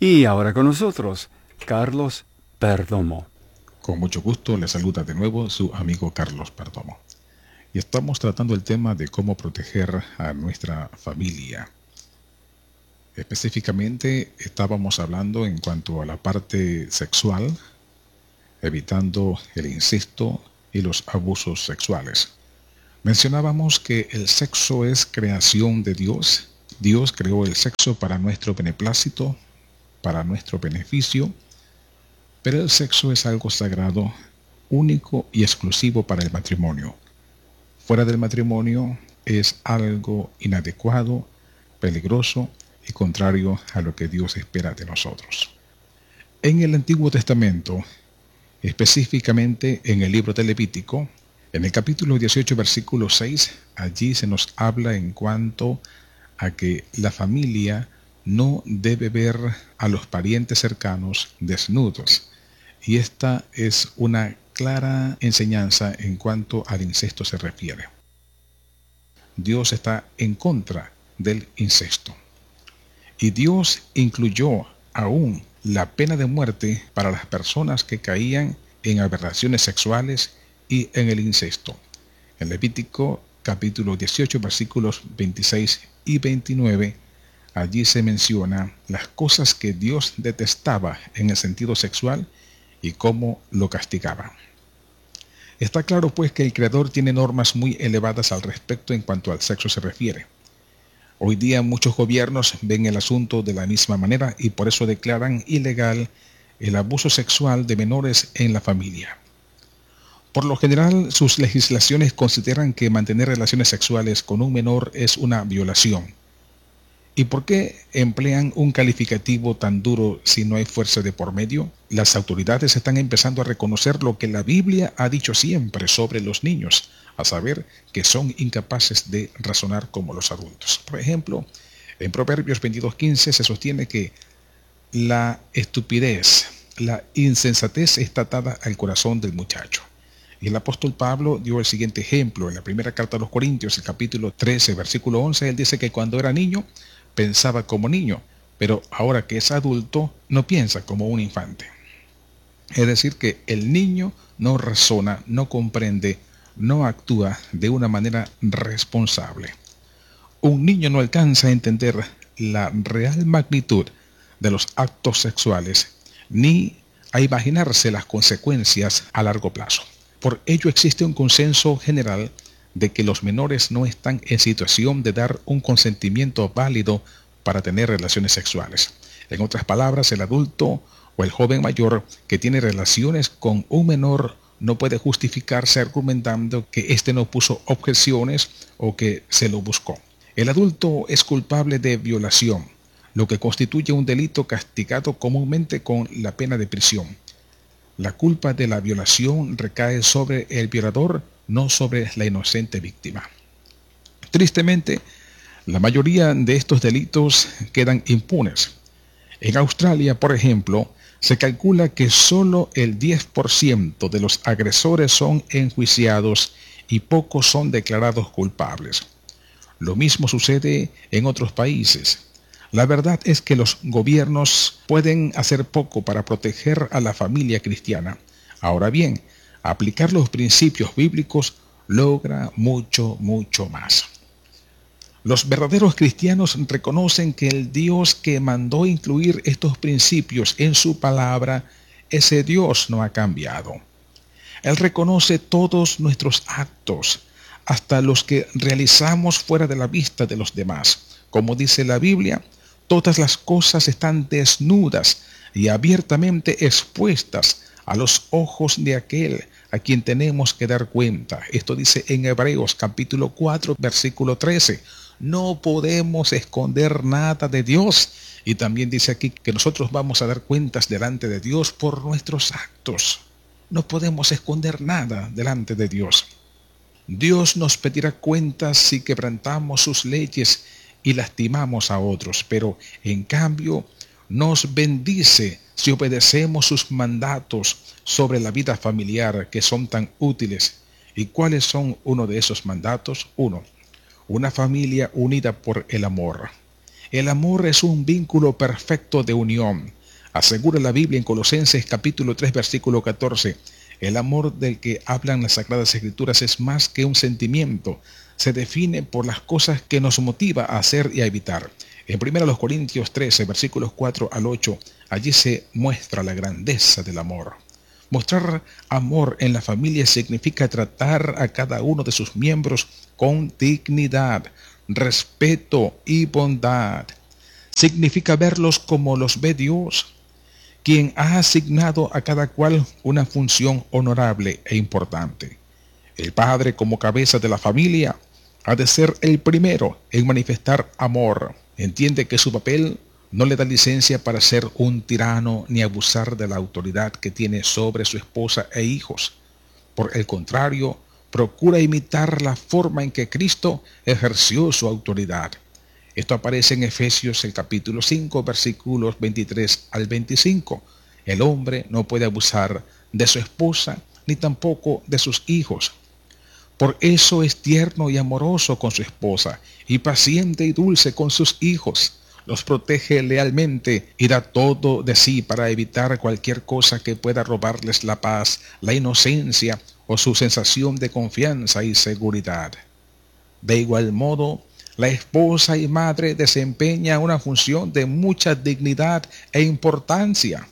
Y ahora con nosotros, Carlos Perdomo. Con mucho gusto le saluda de nuevo su amigo Carlos Perdomo. Y estamos tratando el tema de cómo proteger a nuestra familia. Específicamente estábamos hablando en cuanto a la parte sexual, evitando el incesto y los abusos sexuales. Mencionábamos que el sexo es creación de Dios. Dios creó el sexo para nuestro beneplácito, para nuestro beneficio, pero el sexo es algo sagrado, único y exclusivo para el matrimonio. Fuera del matrimonio es algo inadecuado, peligroso y contrario a lo que Dios espera de nosotros. En el Antiguo Testamento, específicamente en el libro de Levítico, en el capítulo 18, versículo 6, allí se nos habla en cuanto a que la familia no debe ver a los parientes cercanos desnudos. Y esta es una clara enseñanza en cuanto al incesto se refiere. Dios está en contra del incesto. Y Dios incluyó aún la pena de muerte para las personas que caían en aberraciones sexuales y en el incesto. En Levítico capítulo 18 versículos 26 y 29, allí se menciona las cosas que Dios detestaba en el sentido sexual y cómo lo castigaba. Está claro pues que el Creador tiene normas muy elevadas al respecto en cuanto al sexo se refiere. Hoy día muchos gobiernos ven el asunto de la misma manera y por eso declaran ilegal el abuso sexual de menores en la familia. Por lo general, sus legislaciones consideran que mantener relaciones sexuales con un menor es una violación. ¿Y por qué emplean un calificativo tan duro si no hay fuerza de por medio? Las autoridades están empezando a reconocer lo que la Biblia ha dicho siempre sobre los niños, a saber que son incapaces de razonar como los adultos. Por ejemplo, en Proverbios 22:15 se sostiene que la estupidez, la insensatez está atada al corazón del muchacho. Y el apóstol Pablo dio el siguiente ejemplo en la primera carta a los Corintios, el capítulo 13, versículo 11. Él dice que cuando era niño pensaba como niño, pero ahora que es adulto no piensa como un infante. Es decir, que el niño no razona, no comprende, no actúa de una manera responsable. Un niño no alcanza a entender la real magnitud de los actos sexuales, ni a imaginarse las consecuencias a largo plazo. Por ello existe un consenso general de que los menores no están en situación de dar un consentimiento válido para tener relaciones sexuales. En otras palabras, el adulto o el joven mayor que tiene relaciones con un menor no puede justificarse argumentando que éste no puso objeciones o que se lo buscó. El adulto es culpable de violación, lo que constituye un delito castigado comúnmente con la pena de prisión. La culpa de la violación recae sobre el violador, no sobre la inocente víctima. Tristemente, la mayoría de estos delitos quedan impunes. En Australia, por ejemplo, se calcula que solo el 10% de los agresores son enjuiciados y pocos son declarados culpables. Lo mismo sucede en otros países. La verdad es que los gobiernos pueden hacer poco para proteger a la familia cristiana. Ahora bien, aplicar los principios bíblicos logra mucho, mucho más. Los verdaderos cristianos reconocen que el Dios que mandó incluir estos principios en su palabra, ese Dios no ha cambiado. Él reconoce todos nuestros actos, hasta los que realizamos fuera de la vista de los demás. Como dice la Biblia, todas las cosas están desnudas y abiertamente expuestas a los ojos de aquel a quien tenemos que dar cuenta. Esto dice en Hebreos capítulo 4, versículo 13. No podemos esconder nada de Dios. Y también dice aquí que nosotros vamos a dar cuentas delante de Dios por nuestros actos. No podemos esconder nada delante de Dios. Dios nos pedirá cuentas si quebrantamos sus leyes y lastimamos a otros, pero en cambio nos bendice si obedecemos sus mandatos sobre la vida familiar que son tan útiles. ¿Y cuáles son uno de esos mandatos? Uno, una familia unida por el amor. El amor es un vínculo perfecto de unión. Asegura la Biblia en Colosenses capítulo 3 versículo 14. El amor del que hablan las Sagradas Escrituras es más que un sentimiento. Se define por las cosas que nos motiva a hacer y a evitar. En 1 Corintios 13 versículos 4 al 8, allí se muestra la grandeza del amor. Mostrar amor en la familia significa tratar a cada uno de sus miembros con dignidad, respeto y bondad. Significa verlos como los ve Dios, quien ha asignado a cada cual una función honorable e importante. El padre, como cabeza de la familia, ha de ser el primero en manifestar amor. Entiende que su papel no le da licencia para ser un tirano ni abusar de la autoridad que tiene sobre su esposa e hijos. Por el contrario, procura imitar la forma en que Cristo ejerció su autoridad. Esto aparece en Efesios el capítulo 5, versículos 23 al 25. El hombre no puede abusar de su esposa ni tampoco de sus hijos. Por eso es tierno y amoroso con su esposa y paciente y dulce con sus hijos. Los protege lealmente y da todo de sí para evitar cualquier cosa que pueda robarles la paz, la inocencia o su sensación de confianza y seguridad. De igual modo, la esposa y madre desempeña una función de mucha dignidad e importancia.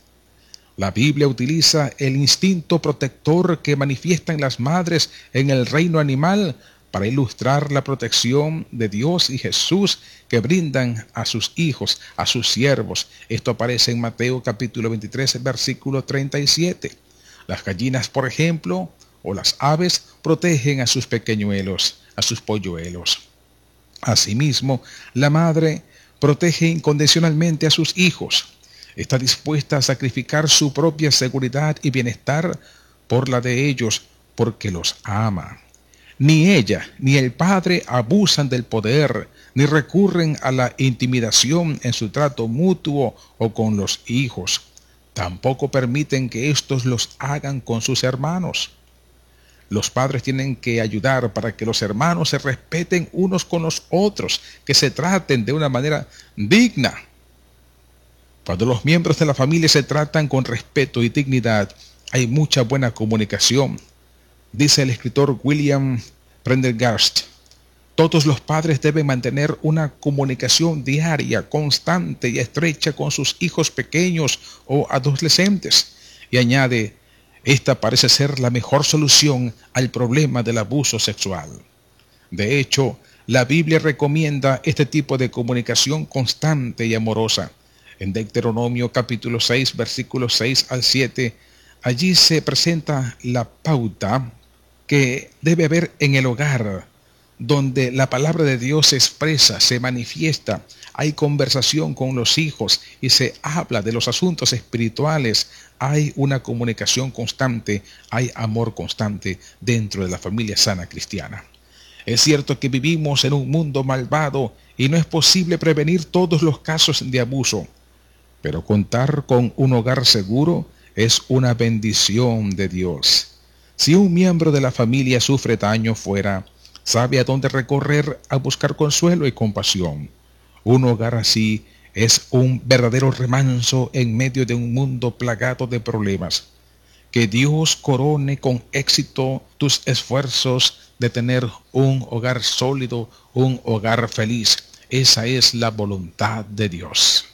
La Biblia utiliza el instinto protector que manifiestan las madres en el reino animal para ilustrar la protección de Dios y Jesús que brindan a sus hijos, a sus siervos. Esto aparece en Mateo capítulo 23, versículo 37. Las gallinas, por ejemplo, o las aves protegen a sus pequeñuelos, a sus polluelos. Asimismo, la madre protege incondicionalmente a sus hijos. Está dispuesta a sacrificar su propia seguridad y bienestar por la de ellos, porque los ama. Ni ella ni el padre abusan del poder, ni recurren a la intimidación en su trato mutuo o con los hijos. Tampoco permiten que éstos los hagan con sus hermanos. Los padres tienen que ayudar para que los hermanos se respeten unos con los otros, que se traten de una manera digna. Cuando los miembros de la familia se tratan con respeto y dignidad, hay mucha buena comunicación. Dice el escritor William Prendergast, todos los padres deben mantener una comunicación diaria, constante y estrecha con sus hijos pequeños o adolescentes. Y añade, esta parece ser la mejor solución al problema del abuso sexual. De hecho, la Biblia recomienda este tipo de comunicación constante y amorosa. En Deuteronomio capítulo 6, versículos 6 al 7, allí se presenta la pauta que debe haber en el hogar, donde la palabra de Dios se expresa, se manifiesta, hay conversación con los hijos y se habla de los asuntos espirituales, hay una comunicación constante, hay amor constante dentro de la familia sana cristiana. Es cierto que vivimos en un mundo malvado y no es posible prevenir todos los casos de abuso, pero contar con un hogar seguro es una bendición de Dios. Si un miembro de la familia sufre daño fuera, sabe a dónde recorrer a buscar consuelo y compasión. Un hogar así es un verdadero remanso en medio de un mundo plagado de problemas. Que Dios corone con éxito tus esfuerzos de tener un hogar sólido, un hogar feliz. Esa es la voluntad de Dios.